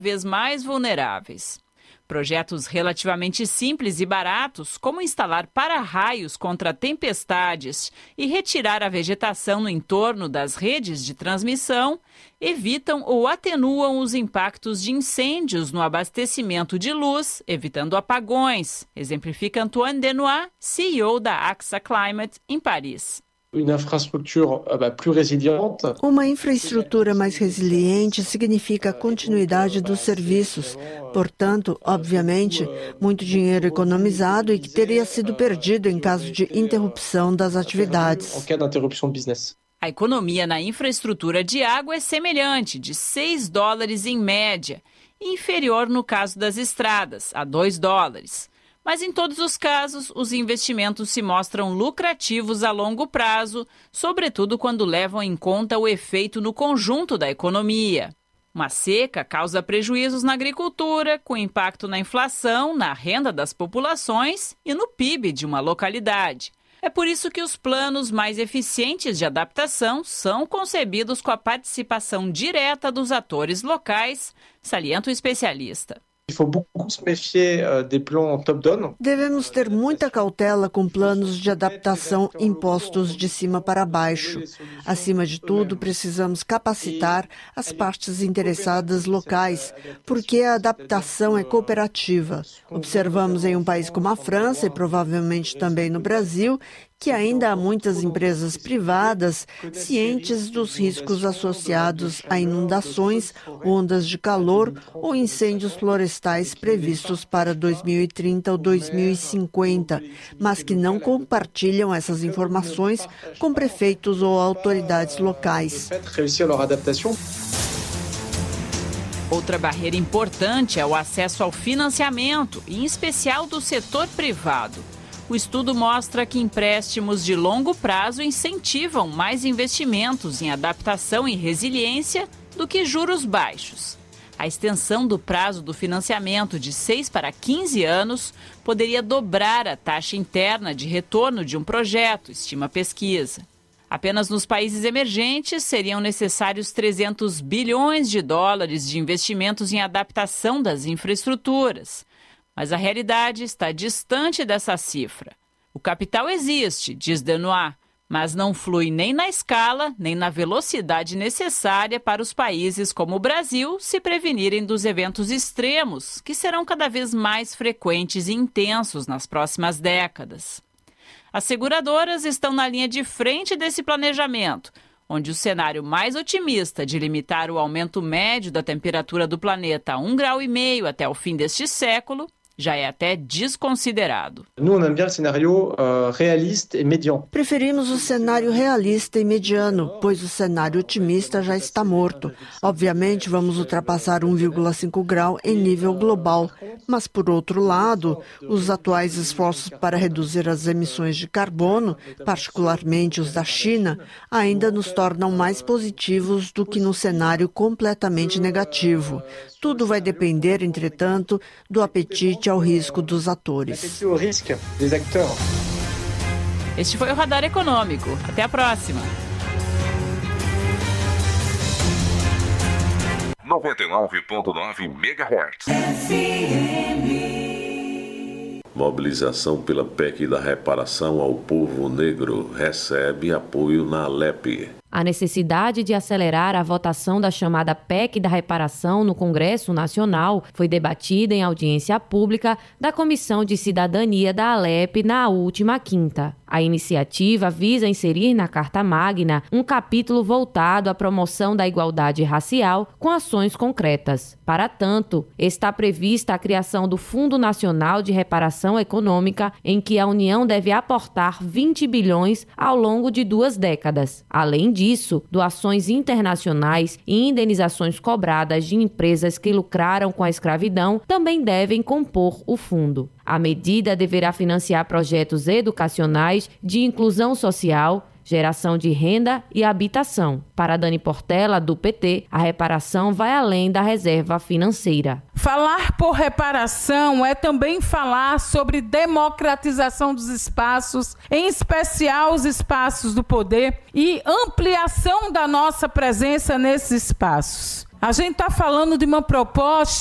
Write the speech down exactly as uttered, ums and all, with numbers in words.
vez mais vulneráveis. Projetos relativamente simples e baratos, como instalar para-raios contra tempestades e retirar a vegetação no entorno das redes de transmissão, evitam ou atenuam os impactos de incêndios no abastecimento de luz, evitando apagões, exemplifica Antoine Denois, C E O da A X A Climate, em Paris. Uma infraestrutura mais resiliente significa a continuidade dos serviços. Portanto, obviamente, muito dinheiro economizado e que teria sido perdido em caso de interrupção das atividades. A economia na infraestrutura de água é semelhante, de seis dólares em média, e inferior no caso das estradas, a dois dólares. Mas em todos os casos, os investimentos se mostram lucrativos a longo prazo, sobretudo quando levam em conta o efeito no conjunto da economia. Uma seca causa prejuízos na agricultura, com impacto na inflação, na renda das populações e no P I B de uma localidade. É por isso que os planos mais eficientes de adaptação são concebidos com a participação direta dos atores locais, salienta o especialista. Devemos ter muita cautela com planos de adaptação impostos de cima para baixo. Acima de tudo, precisamos capacitar as partes interessadas locais, porque a adaptação é cooperativa. Observamos em um país como a França e provavelmente também no Brasil que ainda há muitas empresas privadas cientes dos riscos associados a inundações, ondas de calor ou incêndios florestais previstos para dois mil e trinta ou dois mil e cinquenta, mas que não compartilham essas informações com prefeitos ou autoridades locais. Outra barreira importante é o acesso ao financiamento, em especial do setor privado. O estudo mostra que empréstimos de longo prazo incentivam mais investimentos em adaptação e resiliência do que juros baixos. A extensão do prazo do financiamento de seis para quinze anos poderia dobrar a taxa interna de retorno de um projeto, estima a pesquisa. Apenas nos países emergentes seriam necessários trezentos bilhões de dólares de investimentos em adaptação das infraestruturas. Mas a realidade está distante dessa cifra. O capital existe, diz Denois, mas não flui nem na escala, nem na velocidade necessária para os países como o Brasil se prevenirem dos eventos extremos, que serão cada vez mais frequentes e intensos nas próximas décadas. As seguradoras estão na linha de frente desse planejamento, onde o cenário mais otimista de limitar o aumento médio da temperatura do planeta a um vírgula cinco graus até o fim deste século já é até desconsiderado. Preferimos o cenário realista e mediano, pois o cenário otimista já está morto. Obviamente, vamos ultrapassar um vírgula cinco grau em nível global, mas, por outro lado, os atuais esforços para reduzir as emissões de carbono, particularmente os da China, ainda nos tornam mais positivos do que no cenário completamente negativo. Tudo vai depender, entretanto, do apetite ao risco dos atores. Este foi o Radar Econômico. Até a próxima. noventa e nove ponto nove megahertz. Mobilização pela P E C da reparação ao povo negro recebe apoio na Alep. A necessidade de acelerar a votação da chamada P E C da reparação no Congresso Nacional foi debatida em audiência pública da Comissão de Cidadania da Alep na última quinta. A iniciativa visa inserir na Carta Magna um capítulo voltado à promoção da igualdade racial com ações concretas. Para tanto, está prevista a criação do Fundo Nacional de Reparação Econômica, em que a União deve aportar vinte bilhões ao longo de duas décadas. Além disso, doações internacionais e indenizações cobradas de empresas que lucraram com a escravidão também devem compor o fundo. A medida deverá financiar projetos educacionais de inclusão social, geração de renda e habitação. Para Dani Portela, do P T, a reparação vai além da reserva financeira. Falar por reparação é também falar sobre democratização dos espaços, em especial os espaços do poder, e ampliação da nossa presença nesses espaços. A gente está falando de uma proposta